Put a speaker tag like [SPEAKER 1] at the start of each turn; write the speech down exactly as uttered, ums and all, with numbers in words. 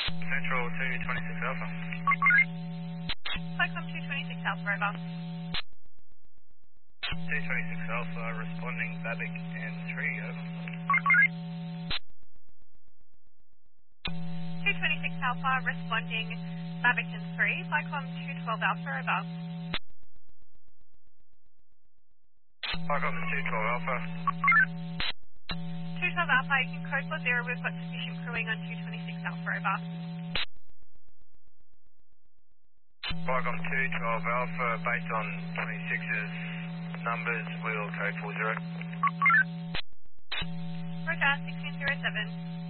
[SPEAKER 1] Central two twenty-six Alpha.
[SPEAKER 2] Cyclone two twenty-six Alpha, over.
[SPEAKER 1] two twenty-six Alpha, responding Babic and three, over.
[SPEAKER 2] two twenty-six Alpha, responding Babican three, Cyclone two twelve Alpha, over.
[SPEAKER 1] Cyclone two twelve Alpha.
[SPEAKER 2] two twelve Alpha, you can code for zero, we've got sufficient crewing on two twenty-six Alpha, over.
[SPEAKER 1] Cyclone two twelve Alpha, based on twenty-six's numbers, we'll code four zero.
[SPEAKER 2] Roger, sixteen zero seven.